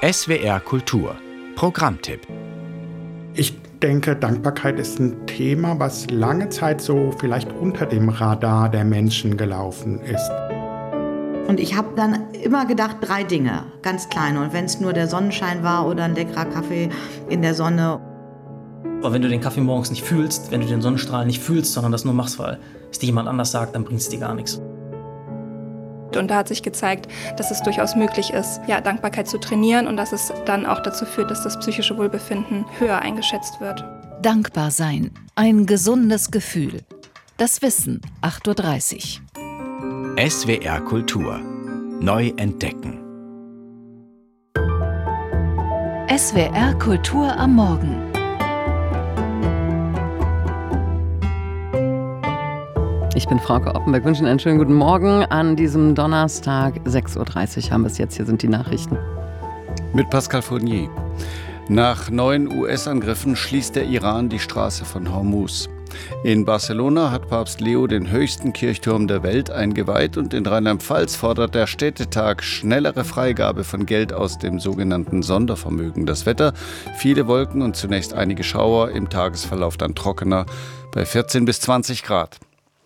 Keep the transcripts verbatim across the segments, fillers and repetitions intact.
S W R Kultur Programmtipp. Ich denke, Dankbarkeit ist ein Thema, was lange Zeit so vielleicht unter dem Radar der Menschen gelaufen ist. Und ich habe dann immer gedacht, drei Dinge, ganz kleine. Und wenn es nur der Sonnenschein war oder ein leckerer Kaffee in der Sonne. Aber wenn du den Kaffee morgens nicht fühlst, wenn du den Sonnenstrahl nicht fühlst, sondern das nur machst, weil es dir jemand anders sagt, dann bringt es dir gar nichts. Und da hat sich gezeigt, dass es durchaus möglich ist, ja, Dankbarkeit zu trainieren und dass es dann auch dazu führt, dass das psychische Wohlbefinden höher eingeschätzt wird. Dankbar sein, ein gesundes Gefühl. Das Wissen, acht Uhr dreißig. S W R Kultur. Neu entdecken. S W R Kultur am Morgen. Ich bin Frauke Oppenberg, wünsche Ihnen einen schönen guten Morgen an diesem Donnerstag. sechs Uhr dreißig haben wir es jetzt, hier sind die Nachrichten. Mit Pascal Fournier. Nach neuen U S-Angriffen schließt der Iran die Straße von Hormuz. In Barcelona hat Papst Leo den höchsten Kirchturm der Welt eingeweiht und in Rheinland-Pfalz fordert der Städtetag schnellere Freigabe von Geld aus dem sogenannten Sondervermögen. Das Wetter, viele Wolken und zunächst einige Schauer, im Tagesverlauf dann trockener bei vierzehn bis zwanzig Grad.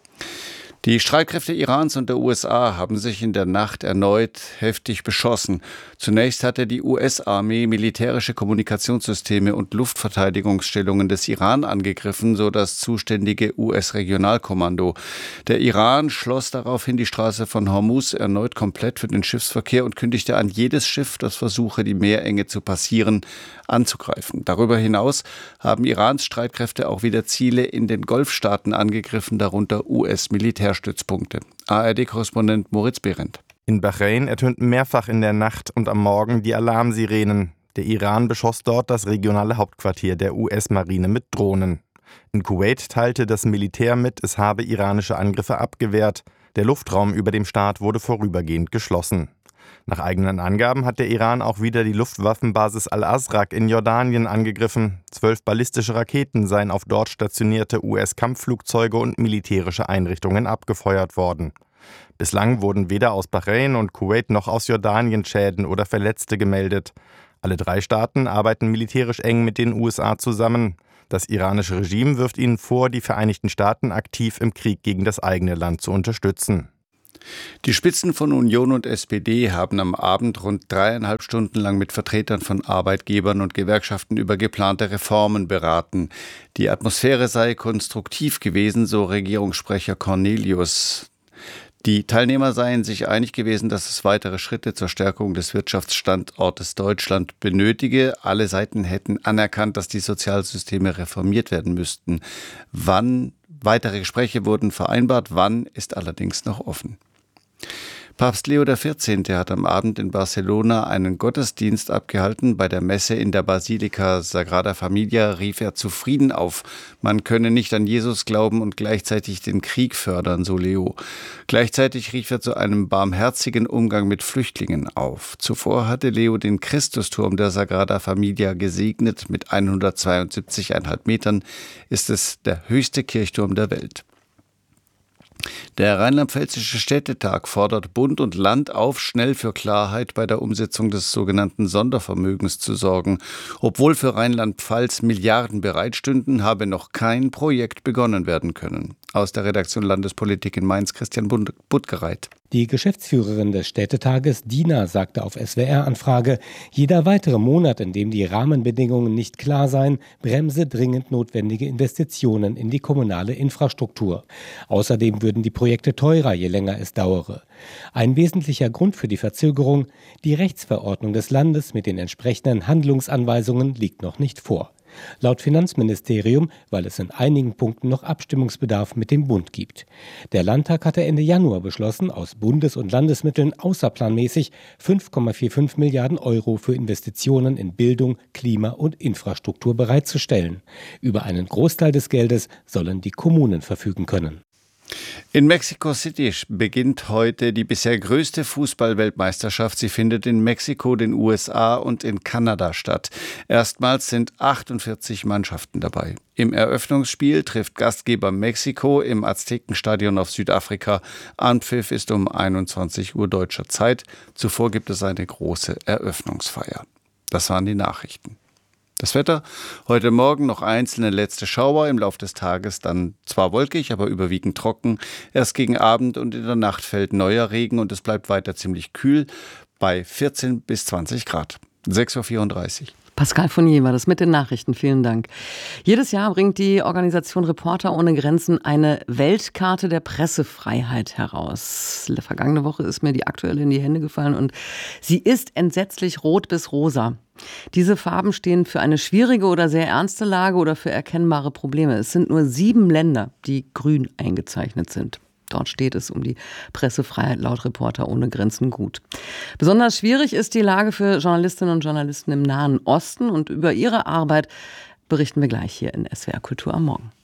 Die Streitkräfte Irans und der U S A haben sich in der Nacht erneut heftig beschossen. Zunächst hatte die U S-Armee militärische Kommunikationssysteme und Luftverteidigungsstellungen des Iran angegriffen, so das zuständige U S-Regionalkommando. Der Iran schloss daraufhin die Straße von Hormuz erneut komplett für den Schiffsverkehr und kündigte an, jedes Schiff, das versuche, die Meerenge zu passieren, anzugreifen. Darüber hinaus haben Irans Streitkräfte auch wieder Ziele in den Golfstaaten angegriffen, darunter U S-Militärstützpunkte. A R D-Korrespondent Moritz Behrendt. In Bahrain ertönten mehrfach in der Nacht und am Morgen die Alarmsirenen. Der Iran beschoss dort das regionale Hauptquartier der U S-Marine mit Drohnen. In Kuwait teilte das Militär mit, es habe iranische Angriffe abgewehrt. Der Luftraum über dem Staat wurde vorübergehend geschlossen. Nach eigenen Angaben hat der Iran auch wieder die Luftwaffenbasis Al-Azraq in Jordanien angegriffen. Zwölf ballistische Raketen seien auf dort stationierte U S-Kampfflugzeuge und militärische Einrichtungen abgefeuert worden. Bislang wurden weder aus Bahrain und Kuwait noch aus Jordanien Schäden oder Verletzte gemeldet. Alle drei Staaten arbeiten militärisch eng mit den U S A zusammen. Das iranische Regime wirft ihnen vor, die Vereinigten Staaten aktiv im Krieg gegen das eigene Land zu unterstützen. Die Spitzen von Union und S P D haben am Abend rund dreieinhalb Stunden lang mit Vertretern von Arbeitgebern und Gewerkschaften über geplante Reformen beraten. Die Atmosphäre sei konstruktiv gewesen, so Regierungssprecher Cornelius. Die Teilnehmer seien sich einig gewesen, dass es weitere Schritte zur Stärkung des Wirtschaftsstandortes Deutschland benötige. Alle Seiten hätten anerkannt, dass die Sozialsysteme reformiert werden müssten. Wann weitere Gespräche wurden vereinbart, wann ist allerdings noch offen. Papst Leo der vierzehnte. hat am Abend in Barcelona einen Gottesdienst abgehalten. Bei der Messe in der Basilika Sagrada Familia rief er zu Frieden auf. Man könne nicht an Jesus glauben und gleichzeitig den Krieg fördern, so Leo. Gleichzeitig rief er zu einem barmherzigen Umgang mit Flüchtlingen auf. Zuvor hatte Leo den Christusturm der Sagrada Familia gesegnet. Mit hundertzweiundsiebzig Komma fünf Metern ist es der höchste Kirchturm der Welt. Der Rheinland-Pfälzische Städtetag fordert Bund und Land auf, schnell für Klarheit bei der Umsetzung des sogenannten Sondervermögens zu sorgen. Obwohl für Rheinland-Pfalz Milliarden bereitstünden, habe noch kein Projekt begonnen werden können. Aus der Redaktion Landespolitik in Mainz, Christian Buttgereit. Die Geschäftsführerin des Städtetages, Dina, sagte auf S W R-Anfrage, jeder weitere Monat, in dem die Rahmenbedingungen nicht klar seien, bremse dringend notwendige Investitionen in die kommunale Infrastruktur. Außerdem würden die Projekte teurer, je länger es dauere. Ein wesentlicher Grund für die Verzögerung, die Rechtsverordnung des Landes mit den entsprechenden Handlungsanweisungen liegt noch nicht vor. Laut Finanzministerium, weil es in einigen Punkten noch Abstimmungsbedarf mit dem Bund gibt. Der Landtag hatte Ende Januar beschlossen, aus Bundes- und Landesmitteln außerplanmäßig fünf Komma fünfundvierzig Milliarden Euro für Investitionen in Bildung, Klima und Infrastruktur bereitzustellen. Über einen Großteil des Geldes sollen die Kommunen verfügen können. In Mexico City beginnt heute die bisher größte Fußball-Weltmeisterschaft. Sie findet in Mexiko, den U S A und in Kanada statt. Erstmals sind achtundvierzig Mannschaften dabei. Im Eröffnungsspiel trifft Gastgeber Mexiko im Aztekenstadion auf Südafrika. Anpfiff ist um einundzwanzig Uhr deutscher Zeit. Zuvor gibt es eine große Eröffnungsfeier. Das waren die Nachrichten. Das Wetter, heute Morgen noch einzelne letzte Schauer, im Laufe des Tages dann zwar wolkig, aber überwiegend trocken. Erst gegen Abend und in der Nacht fällt neuer Regen und es bleibt weiter ziemlich kühl bei vierzehn bis zwanzig Grad. sechs Uhr vierunddreißig. Pascal Fournier war das mit den Nachrichten. Vielen Dank. Jedes Jahr bringt die Organisation Reporter ohne Grenzen eine Weltkarte der Pressefreiheit heraus. Vergangene Woche ist mir die aktuelle in die Hände gefallen und sie ist entsetzlich rot bis rosa. Diese Farben stehen für eine schwierige oder sehr ernste Lage oder für erkennbare Probleme. Es sind nur sieben Länder, die grün eingezeichnet sind. Dort steht es um die Pressefreiheit laut Reporter ohne Grenzen gut. Besonders schwierig ist die Lage für Journalistinnen und Journalisten im Nahen Osten und über ihre Arbeit berichten wir gleich hier in S W R Kultur am Morgen.